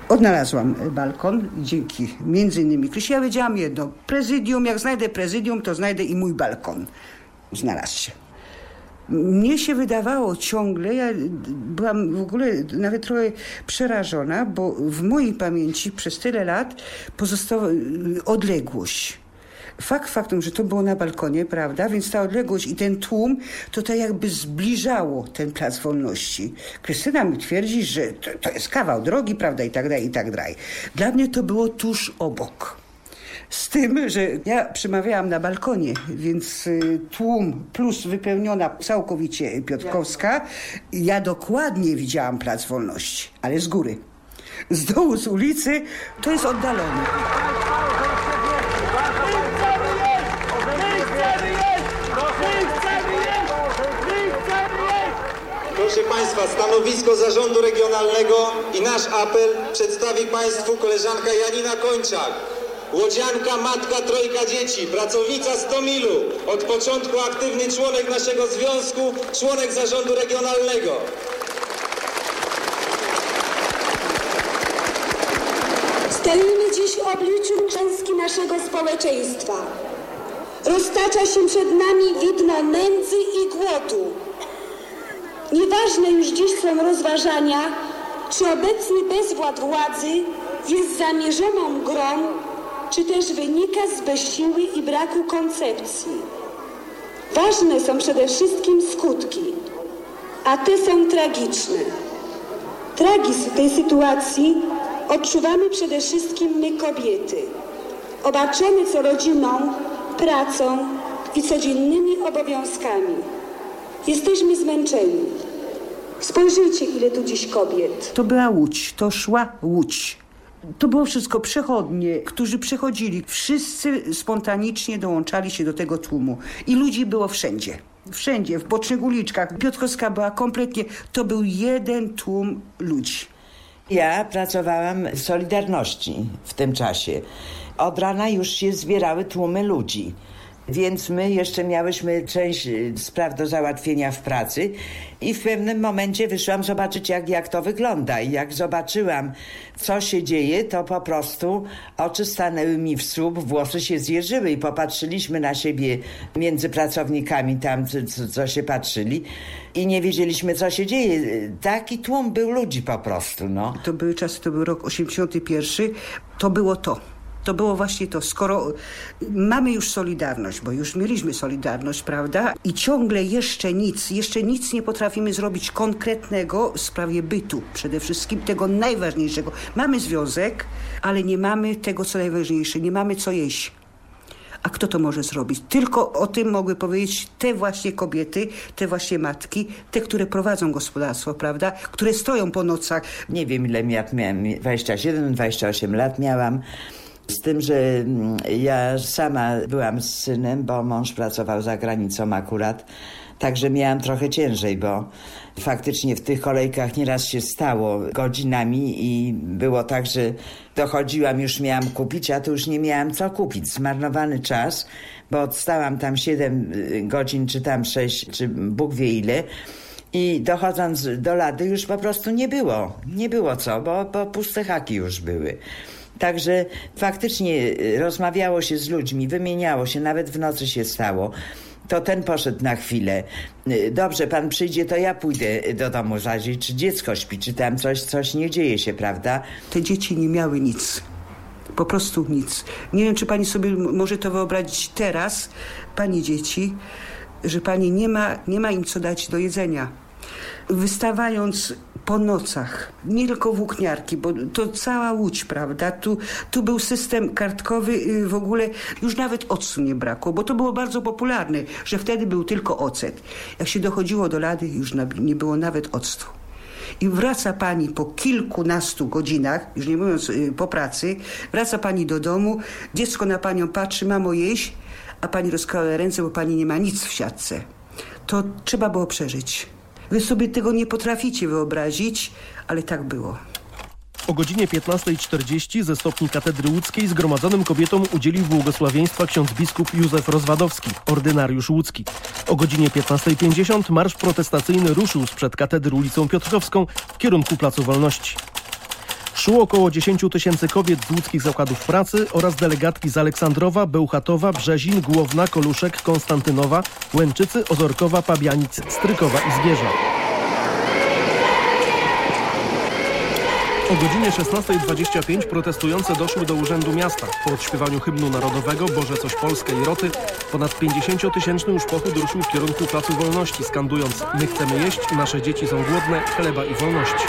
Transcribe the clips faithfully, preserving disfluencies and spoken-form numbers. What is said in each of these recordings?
Odnalazłam balkon dzięki między innymi Krysi. Ja wiedziałam jedno, prezydium, jak znajdę prezydium, to znajdę i mój balkon. Znalazł się. Mnie się wydawało ciągle, ja byłam w ogóle nawet trochę przerażona, bo w mojej pamięci przez tyle lat pozostała odległość. Fakt faktem, że to było na balkonie, prawda, więc ta odległość i ten tłum, to tak jakby zbliżało ten Plac Wolności. Krystyna mi twierdzi, że to, to jest kawał drogi, prawda, i tak dalej, i tak dalej. Dla mnie to było tuż obok. Z tym, że ja przemawiałam na balkonie, więc tłum plus wypełniona całkowicie Piotrkowska, ja dokładnie widziałam Plac Wolności, ale z góry. Z dołu, z ulicy, to jest oddalone. Proszę Państwa, stanowisko Zarządu Regionalnego i nasz apel przedstawi Państwu koleżanka Janina Kończak. Łodzianka, matka, trojga dzieci, pracownica Stomilu, od początku aktywny członek naszego związku, członek Zarządu Regionalnego. Stoimy dziś w obliczu klęski naszego społeczeństwa. Roztacza się przed nami widmo nędzy i głodu. Nieważne już dziś są rozważania, czy obecny bezwład władzy jest zamierzoną grą, czy też wynika z bezsiły i braku koncepcji. Ważne są przede wszystkim skutki, a te są tragiczne. Tragizm tej sytuacji odczuwamy przede wszystkim my, kobiety, obarczone co rodziną, pracą i codziennymi obowiązkami. Jesteśmy zmęczeni. Spojrzyjcie, ile tu dziś kobiet. To była Łódź, to szła Łódź. To było wszystko przechodnie, którzy przechodzili. Wszyscy spontanicznie dołączali się do tego tłumu. I ludzi było wszędzie. Wszędzie, w bocznych uliczkach. Piotrkowska była kompletnie... To był jeden tłum ludzi. Ja pracowałam w Solidarności w tym czasie. Od rana już się zbierały tłumy ludzi. Więc my jeszcze miałyśmy część spraw do załatwienia w pracy i w pewnym momencie wyszłam zobaczyć, jak, jak to wygląda. I jak zobaczyłam, co się dzieje, to po prostu oczy stanęły mi w słup, włosy się zjeżyły i popatrzyliśmy na siebie między pracownikami tam, co, co się patrzyli i nie wiedzieliśmy, co się dzieje. Taki tłum był ludzi po prostu, no. To były czasy, to był rok osiemdziesiąty pierwszy, to było to. To było właśnie to, skoro mamy już Solidarność, bo już mieliśmy Solidarność, prawda? I ciągle jeszcze nic, jeszcze nic nie potrafimy zrobić konkretnego w sprawie bytu. Przede wszystkim tego najważniejszego. Mamy związek, ale nie mamy tego, co najważniejsze. Nie mamy co jeść. A kto to może zrobić? Tylko o tym mogły powiedzieć te właśnie kobiety, te właśnie matki, te, które prowadzą gospodarstwo, prawda? Które stoją po nocach. Nie wiem, ile miałem, dwadzieścia siedem, dwadzieścia osiem lat miałam. Z tym, że ja sama byłam z synem, bo mąż pracował za granicą akurat, także miałam trochę ciężej, bo faktycznie w tych kolejkach nieraz się stało godzinami i było tak, że dochodziłam, już miałam kupić, a tu już nie miałam co kupić. Zmarnowany czas, bo odstałam tam siedem godzin, czy tam sześć, czy Bóg wie ile. I dochodząc do lady już po prostu nie było. Nie było co, bo, bo puste haki już były. Także faktycznie rozmawiało się z ludźmi, wymieniało się, nawet w nocy się stało. To ten poszedł na chwilę. Dobrze, pan przyjdzie, to ja pójdę do domu zajrzeć, czy dziecko śpi, czy tam coś, coś nie dzieje się, prawda? Te dzieci nie miały nic. Po prostu nic. Nie wiem, czy pani sobie może to wyobrazić teraz, pani dzieci, że pani nie ma, nie ma im co dać do jedzenia. Wystawając po nocach, nie tylko włókniarki, bo to cała Łódź, prawda? Tu, tu był system kartkowy, w ogóle już nawet octu nie brakło, bo to było bardzo popularne, że wtedy był tylko ocet. Jak się dochodziło do lady, już nie było nawet octu. I wraca pani po kilkunastu godzinach, już nie mówiąc po pracy, wraca pani do domu, dziecko na panią patrzy, mamo jeść, a pani rozkłada ręce, bo pani nie ma nic w siatce. To trzeba było przeżyć. Wy sobie tego nie potraficie wyobrazić, ale tak było. O godzinie piętnasta czterdzieści ze stopni katedry łódzkiej zgromadzonym kobietom udzielił błogosławieństwa ksiądz biskup Józef Rozwadowski, ordynariusz łódzki. O godzinie piętnasta pięćdziesiąt marsz protestacyjny ruszył sprzed katedry ulicą Piotrkowską w kierunku Placu Wolności. Szło około dziesięć tysięcy kobiet z łódzkich zakładów pracy oraz delegatki z Aleksandrowa, Bełchatowa, Brzezin, Głowna, Koluszek, Konstantynowa, Łęczycy, Ozorkowa, Pabianic, Strykowa i Zgierza. O godzinie szesnastej dwadzieścia pięć protestujące doszły do Urzędu Miasta. Po odśpiewaniu hymnu narodowego Boże coś Polskę i Roty ponad pięćdziesięciotysięczny już pochód ruszył w kierunku Placu Wolności, skandując: my chcemy jeść, nasze dzieci są głodne, chleba i wolności.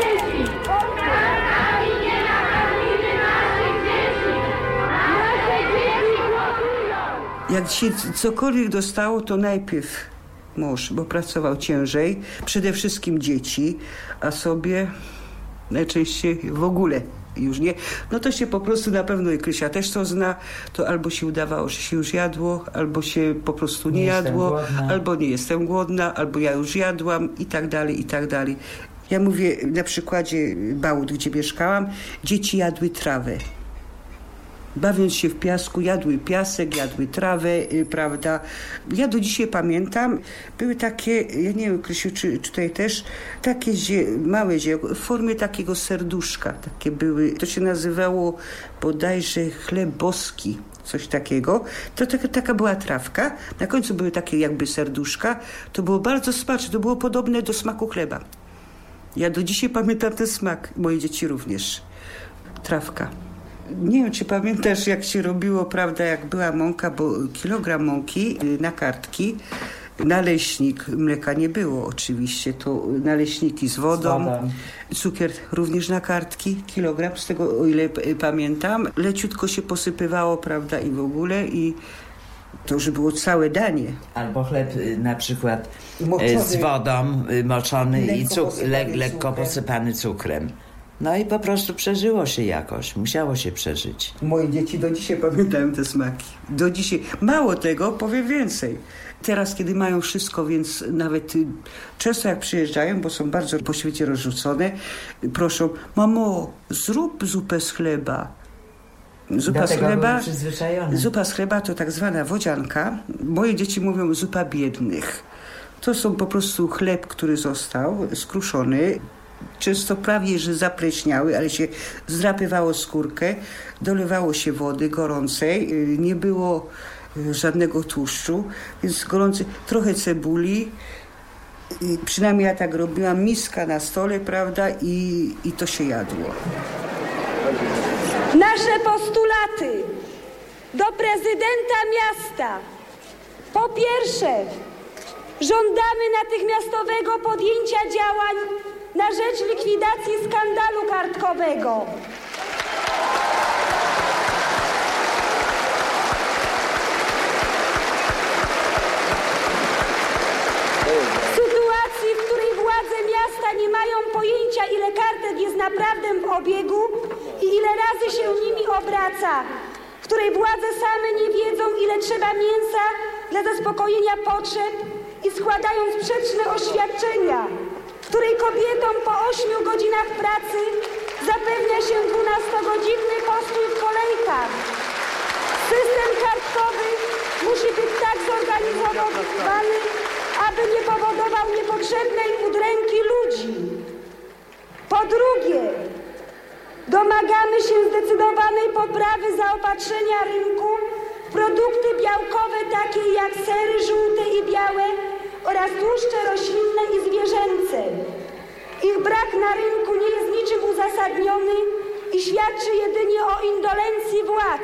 Jak się cokolwiek dostało, to najpierw mąż, bo pracował ciężej, przede wszystkim dzieci, a sobie najczęściej w ogóle już nie. No to się po prostu na pewno, i Krysia też to zna, to albo się udawało, że się już jadło, albo się po prostu nie, nie jadło, albo nie jestem głodna, albo ja już jadłam i tak dalej, i tak dalej. Ja mówię na przykładzie Bałut, gdzie mieszkałam, dzieci jadły trawę. Bawiąc się w piasku, jadły piasek, jadły trawę, yy, prawda. Ja do dzisiaj pamiętam, były takie, ja nie wiem, Krysiu, czy, czy tutaj też, takie zie, małe ziełko, w formie takiego serduszka. Takie były, to się nazywało bodajże chleb boski, coś takiego. To taka, taka była trawka, na końcu były takie jakby serduszka. To było bardzo smaczne, to było podobne do smaku chleba. Ja do dzisiaj pamiętam ten smak, moje dzieci również. Trawka. Nie wiem, czy pamiętasz, jak się robiło, prawda, jak była mąka, bo kilogram mąki na kartki, naleśnik, mleka nie było oczywiście, to naleśniki z wodą, z wodą. Cukier również na kartki, kilogram, z tego o ile pamiętam. Leciutko się posypywało, prawda, i w ogóle, i to już było całe danie. Albo chleb na przykład moczony, z wodą, moczony i cuk- le- lekko posypany cukrem. No i po prostu przeżyło się jakoś. Musiało się przeżyć. Moje dzieci do dzisiaj pamiętają te smaki. Do dzisiaj. Mało tego, powiem więcej. Teraz, kiedy mają wszystko, więc nawet często jak przyjeżdżają, bo są bardzo po świecie rozrzucone, proszą: mamo, zrób zupę z chleba. Zupa z chleba, zupa z chleba to tak zwana wodzianka. Moje dzieci mówią zupa biednych. To są po prostu chleb, który został skruszony, często prawie że zapleśniały, ale się zdrapywało skórkę, dolewało się wody gorącej, nie było żadnego tłuszczu, więc gorący, trochę cebuli, i przynajmniej ja tak robiłam, miska na stole, prawda, i, i to się jadło. Nasze postulaty do prezydenta miasta. Po pierwsze, żądamy natychmiastowego podjęcia działań na rzecz likwidacji skandalu kartkowego. W sytuacji, w której władze miasta nie mają pojęcia, ile kartek jest naprawdę w obiegu i ile razy się nimi obraca, w której władze same nie wiedzą, ile trzeba mięsa dla zaspokojenia potrzeb i składają sprzeczne oświadczenia, w której kobietom po ośmiu godzinach pracy zapewnia się dwunastogodzinny postój w kolejkach. System kartkowy musi być tak zorganizowany, aby nie powodował niepotrzebnej udręki ludzi. Po drugie, domagamy się zdecydowanej poprawy zaopatrzenia rynku w produkty białkowe takie jak sery żółte i białe oraz tłuszcze roślinne i zwierzęce. Ich brak na rynku nie jest niczym uzasadniony i świadczy jedynie o indolencji władz.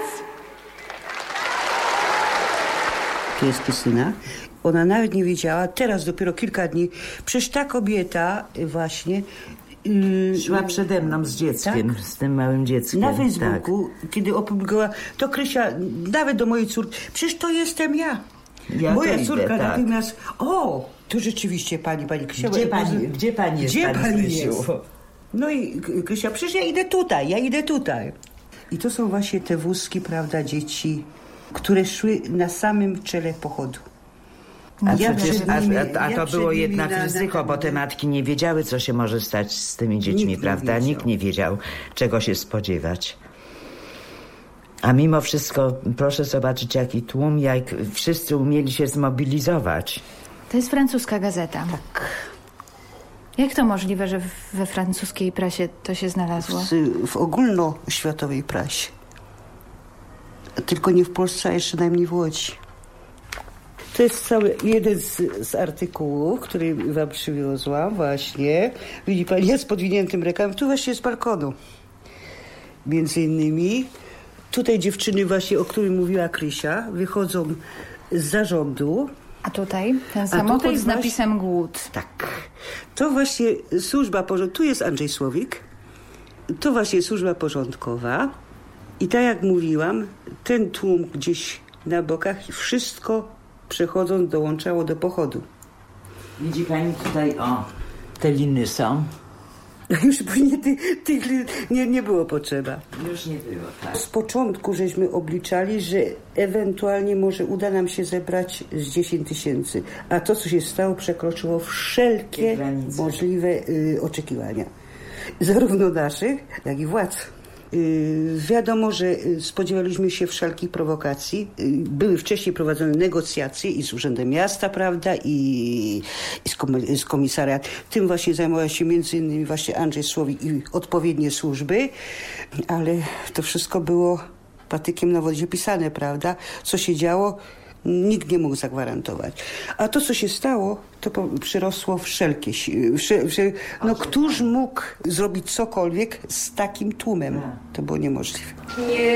To jest Krystyna. Ona nawet nie wiedziała, teraz dopiero kilka dni, przecież ta kobieta właśnie Yy, szła przede mną z dzieckiem, tak? Z tym małym dzieckiem. Na Facebooku, tak. Kiedy opublikowała, to Krysia, nawet do mojej córki, przecież to jestem ja. ja Moja córka idę, tak. natychmiast, o, to rzeczywiście pani, pani Krysia. Gdzie pani, gdzie pani jest, gdzie pani, pani jest? No i Krysia, przecież ja idę tutaj, ja idę tutaj. I to są właśnie te wózki, prawda, dzieci, które szły na samym czele pochodu. A, ja przecież, nimi, a, a, a ja to było jednak na, ryzyko, na... bo te matki nie wiedziały, co się może stać z tymi dziećmi, Nikt prawda? Nie Nikt nie wiedział, czego się spodziewać. A mimo wszystko, proszę zobaczyć, jaki tłum, jak wszyscy umieli się zmobilizować. To jest francuska gazeta. Tak. Jak to możliwe, że we francuskiej prasie to się znalazło? W, w ogólnoświatowej prasie. Tylko nie w Polsce, a jeszcze najmniej w Łodzi. To jest cały jeden z, z artykułów, który wam przywiozłam właśnie. Widzi pani, jest z podwiniętym rękawem. Tu właśnie z balkonu. Między innymi tutaj dziewczyny właśnie, o którym mówiła Krysia, wychodzą z zarządu. A tutaj ten samochód tutaj z właśnie, napisem głód. Tak. To właśnie służba porządkowa. Tu jest Andrzej Słowik. To właśnie służba porządkowa. I tak jak mówiłam, ten tłum gdzieś na bokach i wszystko przechodząc dołączało do pochodu. Widzi pani tutaj, o, te liny są. Już nie, ty, tych nie, nie było potrzeba. Już nie było, tak. Z początku żeśmy obliczali, że ewentualnie może uda nam się zebrać z dziesięć tysięcy. A to, co się stało, przekroczyło wszelkie możliwe y, oczekiwania. Zarówno naszych, jak i władz. Yy, wiadomo, że spodziewaliśmy się wszelkich prowokacji. Yy, były wcześniej prowadzone negocjacje i z Urzędem Miasta, prawda, i, i z, kom, z komisariat. Tym właśnie zajmował się między innymi właśnie Andrzej Słowik i odpowiednie służby, ale to wszystko było patykiem na wodzie pisane, prawda. Co się działo, nikt nie mógł zagwarantować. A to, co się stało, to po, przyrosło wszelkie siły. Wsze, wsze, no, któż mógł zrobić cokolwiek z takim tłumem? To było niemożliwe. Nie